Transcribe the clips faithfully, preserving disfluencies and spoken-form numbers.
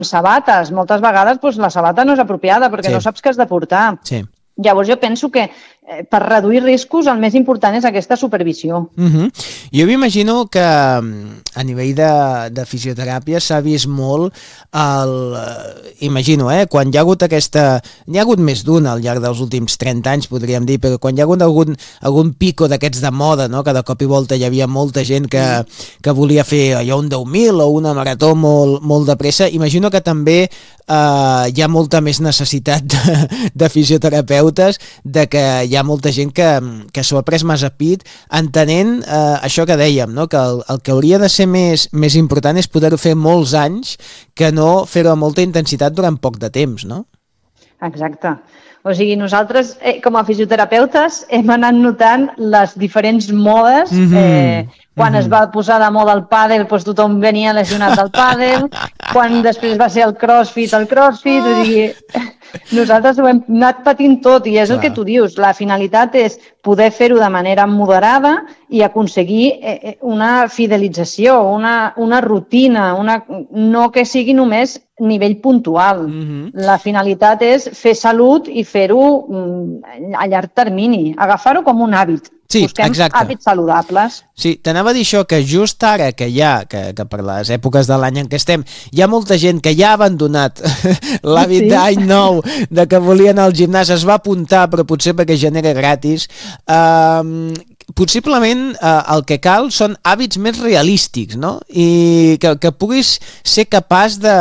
sabates. Moltes vegades doncs, la sabata no és apropiada perquè Sí. no saps què has de portar. Sí. Llavors jo penso que eh, per reduir riscos el més important és aquesta supervisió. Uh -huh. Jo m'imagino que a nivell de, de fisioteràpia s'ha vist molt el, eh, imagino, eh, quan hi ha hagut aquesta, n'hi ha hagut més d'una al llarg dels últims trenta anys, podríem dir, però quan hi ha hagut algun, algun pico d'aquests de moda, no? Que de cop i volta hi havia molta gent que, que volia fer allò un deu mil o una marató molt, molt de pressa, imagino que també eh, hi ha molta més necessitat de, de fisioterapeutes, de que hi ha molta gent que, que s'ho ha pres massa a pit, entenent eh, això que dèiem, no? Que el, el que hauria de ser més, més important és poder-ho fer molts anys que no fer-ho amb molta intensitat durant poc de temps, no? Exacte. O sigui, nosaltres, eh, com a fisioterapeutes, hem anat notant les diferents modes. Mhm. Eh, quan Mhm. es va posar de moda el pàdel, doncs tothom venia lesionat del pàdel. Quan després va ser el crossfit, el crossfit. O sigui, nosaltres ho hem anat patint tot i és Clar. el que tu dius. La finalitat és poder fer-ho de manera moderada i aconseguir eh, una fidelització, una, una rutina, una, no que sigui només nivell puntual. Mhm. La finalitat és fer salut i fer-ho mm, a llarg termini, agafar-ho com un hàbit. Sí, Busquem exacte. hàbits saludables. Sí, t'anava a dir això, que just ara que hi ha, que, que per les èpoques de l'any en què estem, hi ha molta gent que ja ha abandonat l'hàbit Sí. d'any nou, de que volia anar al gimnàs, es va apuntar, però potser perquè genera gratis. Um, possiblement uh, el que cal són hàbits més realístics, no? I que, que puguis ser capaç de,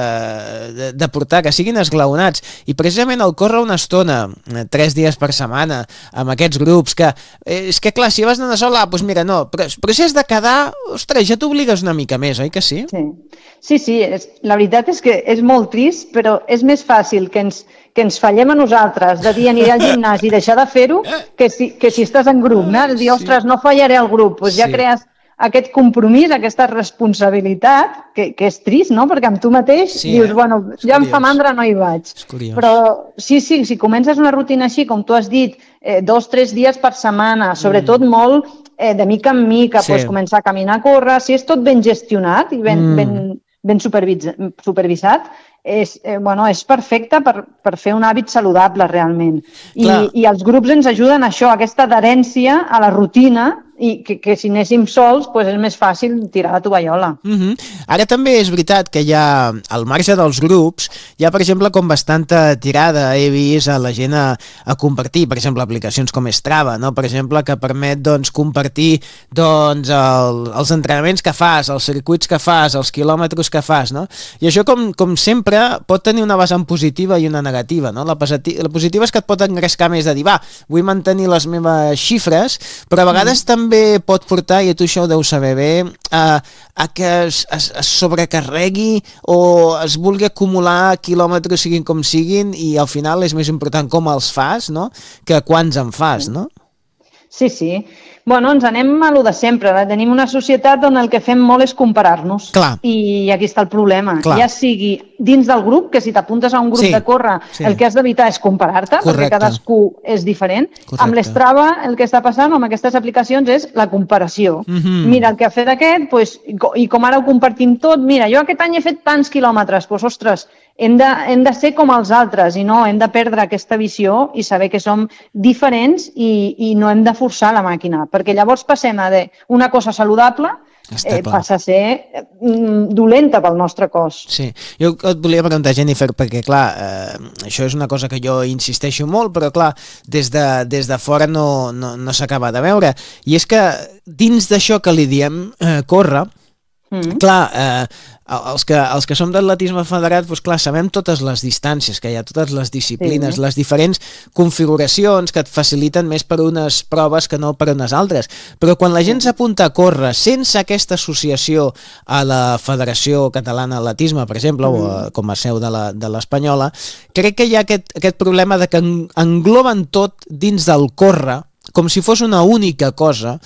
de, de portar, que siguin esglaonats. I precisament el córrer una estona, eh, tres dies per setmana, amb aquests grups, que eh, és que clar, si vas anar sola, doncs mira, no, però, però si has de quedar, ostres, ja t'obligues una mica més, oi que sí? Sí, sí, sí és, la veritat és que és molt trist, però és més fàcil que ens, que ens fallem a nosaltres de dir aniré al gimnàs i deixar de fer-ho que si, que si estàs en grup, no? De dir, ostres, no fallaré al grup, doncs ja Sí. crees aquest compromís, aquesta responsabilitat, que, que és trist, no? Perquè amb tu mateix Sí, dius, eh? bueno, És ja em curiós. fa mandra, no hi vaig. És curiós. Però sí, sí, si comences una rutina així, com tu has dit, eh, dos, tres dies per setmana, sobretot mm. molt eh, de mica en mica, Sí. pues, començar a caminar, a córrer, si és tot ben gestionat i ben, Mm. ben, ben supervisa, supervisat, és, eh, bueno, és perfecte per, per fer un hàbit saludable realment. Clar. I, I els grups ens ajuden a això, a aquesta adherència a la rutina, i que, que si anéssim sols pues és més fàcil tirar la tovallola. Mm-hmm. Ara també és veritat que hi ha, al marge dels grups, hi ha, per exemple, com bastanta tirada, he vist a la gent a, a compartir, per exemple, aplicacions com Strava, no? Per exemple, que permet doncs, compartir doncs, el, els entrenaments que fas, els circuits que fas, els quilòmetres que fas, no? I això, com, com sempre, pot tenir una vessant positiva i una negativa, no? La, positi la positiva és que et pot engrescar més de dir, va, vull mantenir les meves xifres, però a vegades mm. també també pot portar, i tu això ho deus saber bé, a, a que es, es, es sobrecarregui o es vulgui acumular quilòmetres siguin com siguin i al final és més important com els fas, no?, que quants en fas, no? Sí, sí. Bueno, ens anem a lo de sempre. Tenim una societat on el que fem molt és comparar-nos. Clar. I aquí està el problema. Clar. Ja sigui dins del grup, que si t'apuntes a un grup Sí, de córrer, sí. el que has d'evitar és comparar-te, perquè cadascú és diferent. Correcte. Amb l'Strava el que està passant amb aquestes aplicacions és la comparació. Mhm. Mira, el que ha fet aquest, pues, i co- i com ara ho compartim tot, mira, jo aquest any he fet tants quilòmetres, doncs, ostres, hem de, hem de ser com els altres i no hem de perdre aquesta visió i saber que som diferents i, i no hem de forçar la màquina, perquè llavors passem a de una cosa saludable Està eh, clar. passa a ser eh, mm, dolenta pel nostre cos. Sí, jo et volia preguntar, Jennifer, perquè clar, eh, això és una cosa que jo insisteixo molt, però clar, des de, des de fora no, no, no s'acaba de veure, i és que dins d'això que li diem eh, córrer, Mm. clar, eh, els, que, els que som d'atletisme federat, doncs clar, sabem totes les distàncies que hi ha, totes les disciplines, Sí. les diferents configuracions que et faciliten més per unes proves que no per unes altres. Però quan la gent s'apunta a córrer sense aquesta associació a la Federació Catalana d'Atletisme, per exemple, mm. o a, com a seu de la- de l'Espanyola, crec que hi ha aquest, aquest problema de que en- engloben tot dins del córrer, com si fos una única cosa,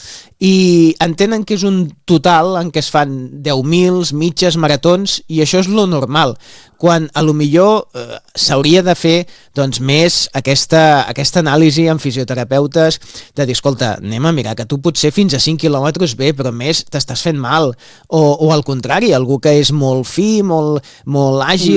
i entenen que és un total en què es fan deu mil, mitges, maratons, i això és lo normal, quan a lo millor eh, s'hauria de fer doncs, més aquesta, aquesta anàlisi amb fisioterapeutes de dir, escolta, anem a mirar que tu potser fins a cinc quilòmetres bé, però més t'estàs fent mal, o, o al contrari, algú que és molt fi, molt, molt àgil,